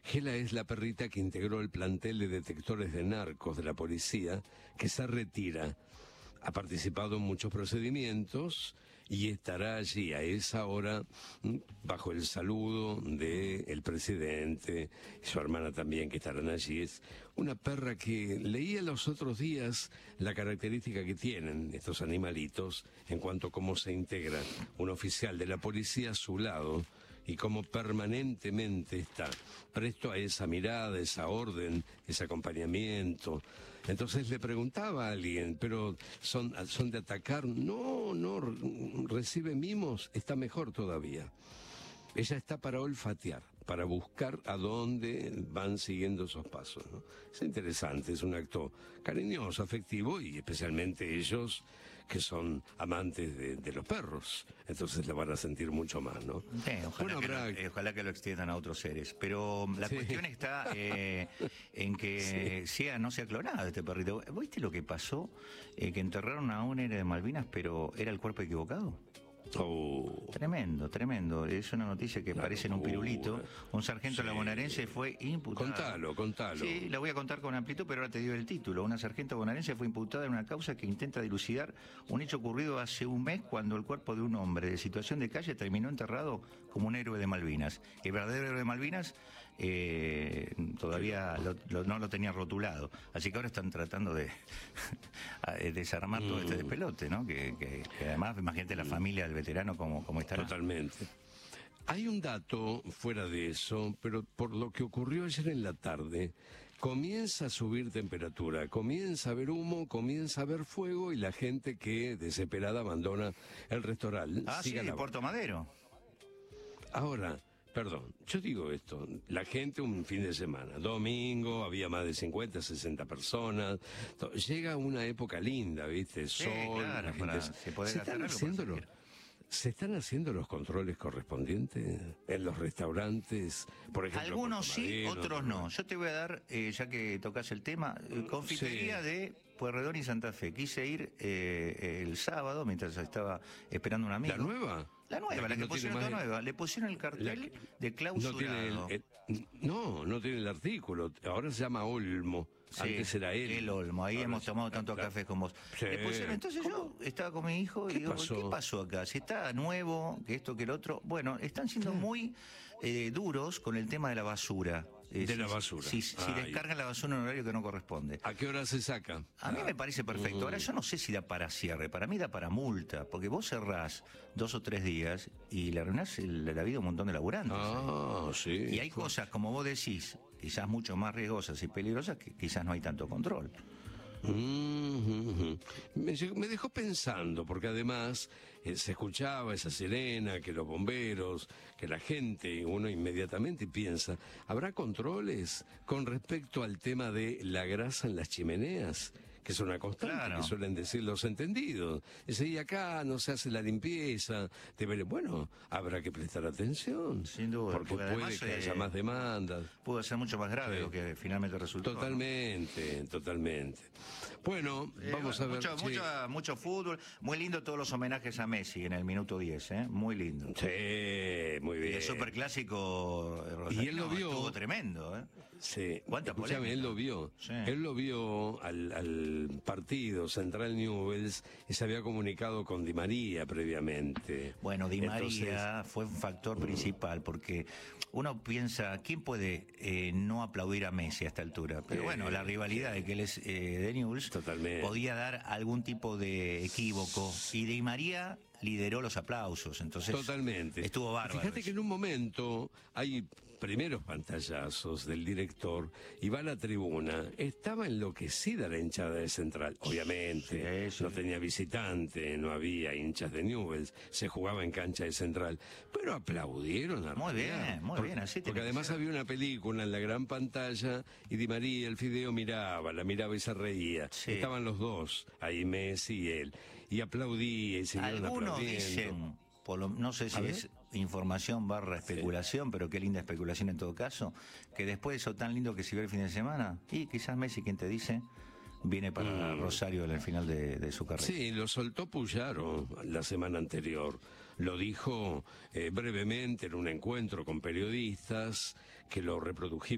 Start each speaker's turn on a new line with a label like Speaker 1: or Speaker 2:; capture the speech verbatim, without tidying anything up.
Speaker 1: Gela es la perrita que integró el plantel de detectores de narcos de la policía, que se retira. Ha participado en muchos procedimientos y estará allí a esa hora bajo el saludo del presidente y su hermana también, que estarán allí. Es una perra que leía los otros días la característica que tienen estos animalitos en cuanto a cómo se integra un oficial de la policía a su lado y cómo permanentemente está presto a esa mirada, esa orden, ese acompañamiento. Entonces le preguntaba a alguien, pero ¿son, son de atacar? No, no, recibe mimos, está mejor todavía. Ella está para olfatear, para buscar a dónde van siguiendo esos pasos, ¿no? Es interesante, es un acto cariñoso, afectivo, y especialmente ellos que son amantes de, de los perros, entonces lo van a sentir mucho más, ¿no?
Speaker 2: Sí, ojalá, bueno, que habrá... lo, eh, ojalá que lo extiendan a otros seres, pero la sí. cuestión está eh, en que sí. sea no sea clonado este perrito. ¿Viste lo que pasó? Eh, que enterraron a un héroe de Malvinas, pero era el cuerpo equivocado.
Speaker 1: Oh.
Speaker 2: Tremendo, tremendo. Es una noticia que
Speaker 1: La
Speaker 2: parece en un pirulito. Un sargento
Speaker 1: sí.
Speaker 2: bonaerense fue imputado.
Speaker 1: Contalo, contalo.
Speaker 2: Sí, la voy a contar con amplitud, pero ahora te digo el título. Una sargento bonaerense fue imputada en una causa que intenta dilucidar un hecho ocurrido hace un mes, cuando el cuerpo de un hombre de situación de calle terminó enterrado como un héroe de Malvinas. El verdadero héroe de Malvinas eh, todavía lo, lo, no lo tenían rotulado. Así que ahora están tratando de desarmar todo mm. este despelote, ¿no? Que, que, que además, imagínate la familia del veterano como, como estará.
Speaker 1: Totalmente. Hay un dato fuera de eso, pero por lo que ocurrió ayer en la tarde, comienza a subir temperatura, comienza a haber humo, comienza a haber fuego y la gente que desesperada abandona el restaurante.
Speaker 2: Ah, sí, de Puerto Madero.
Speaker 1: Ahora, perdón, yo digo esto, la gente un fin de semana, domingo, había más de cincuenta, sesenta personas, llega una época linda, ¿viste? Sol,
Speaker 2: sí, claro,
Speaker 1: la gente...
Speaker 2: se, puede
Speaker 1: ¿Se están haciéndolo? ¿Se están haciendo los controles correspondientes en los restaurantes? Por ejemplo,
Speaker 2: algunos sí, otros no. Yo te voy a dar, eh, ya que tocas el tema, eh, confitería sí. de Pueyrredón y Santa Fe. Quise ir eh, el sábado, mientras estaba esperando un amigo.
Speaker 1: ¿La nueva?
Speaker 2: La nueva, la, la que, no pusieron la nueva. Le pusieron el cartel que, de clausurado.
Speaker 1: No, tiene el, el, no, no tiene el artículo. Ahora se llama Olmo. Sí, antes era él.
Speaker 2: El Olmo. Ahí ahora hemos tomado tanto claro. café con vos. Sí. Le pusieron, entonces ¿Cómo? yo estaba con mi hijo y digo, pasó? ¿qué pasó acá? Si está nuevo, que esto, que el otro. Bueno, están siendo muy eh, duros con el tema de la basura. Eh,
Speaker 1: de
Speaker 2: si,
Speaker 1: la basura.
Speaker 2: Si, si, si descargan la basura en un horario que no corresponde.
Speaker 1: ¿A qué hora se saca?
Speaker 2: A mí ah. me parece perfecto. Ahora yo no sé si da para cierre, para mí da para multa, porque vos cerrás dos o tres días y le arruinás la vida a un montón de laburantes.
Speaker 1: Ah, ¿eh? sí.
Speaker 2: Y hay cosas, como vos decís, quizás mucho más riesgosas y peligrosas, que quizás no hay tanto control.
Speaker 1: Mm-hmm. me, me dejó pensando, porque además eh, se escuchaba esa sirena, que los bomberos, que la gente, uno inmediatamente piensa, ¿habrá controles con respecto al tema de la grasa en las chimeneas? Que es una constante, claro. que suelen decir los entendidos. Dice, y acá no se hace la limpieza. Debería, bueno, habrá que prestar atención.
Speaker 2: Sin duda.
Speaker 1: Porque, porque puede además, que haya eh, más demandas.
Speaker 2: Puede ser mucho más grave sí. lo que finalmente resultó.
Speaker 1: Totalmente, ¿no? totalmente. Bueno,
Speaker 2: eh,
Speaker 1: vamos
Speaker 2: bueno,
Speaker 1: a ver.
Speaker 2: Mucho,
Speaker 1: sí.
Speaker 2: mucho, mucho fútbol. Muy lindo todos los homenajes a Messi en el minuto diez, ¿eh? Muy lindo.
Speaker 1: Sí, muy bien.
Speaker 2: Y el superclásico
Speaker 1: y él lo vio.
Speaker 2: Estuvo tremendo, ¿eh?
Speaker 1: Sí.
Speaker 2: ¿Cuánta polémica?
Speaker 1: Él lo vio.
Speaker 2: Sí.
Speaker 1: Él lo vio al, al partido Central Newell's y se había comunicado con Di María previamente.
Speaker 2: Bueno, Di
Speaker 1: Entonces...
Speaker 2: María fue un factor principal, porque uno piensa, ¿quién puede eh, no aplaudir a Messi a esta altura? Pero eh, bueno, la rivalidad de que él es eh, de Newell's
Speaker 1: Totalmente.
Speaker 2: podía dar algún tipo de equívoco. Y Di María lideró los aplausos, entonces
Speaker 1: totalmente
Speaker 2: estuvo bárbaro.
Speaker 1: Fíjate que en un momento hay primeros pantallazos del director y va a la tribuna, estaba enloquecida la hinchada de Central, obviamente, sí, sí. no tenía visitante, no había hinchas de Newell's, se jugaba en cancha de Central, pero aplaudieron a
Speaker 2: muy bien, muy
Speaker 1: porque,
Speaker 2: bien, así
Speaker 1: porque además había una película en la gran pantalla y Di María, el Fideo, miraba, la miraba y se reía, sí. estaban los dos, ahí Messi y él, y aplaudía y siguieron aplaudiendo.
Speaker 2: Dicen, por lo, no sé si es información barra especulación, sí. pero qué linda especulación en todo caso, que después de eso tan lindo que se vio el fin de semana, y quizás Messi, quien te dice, viene para mm. Rosario en el final de, de su carrera.
Speaker 1: Sí, lo soltó Puyaro la semana anterior. Lo dijo eh, brevemente en un encuentro con periodistas, que lo reprodujimos.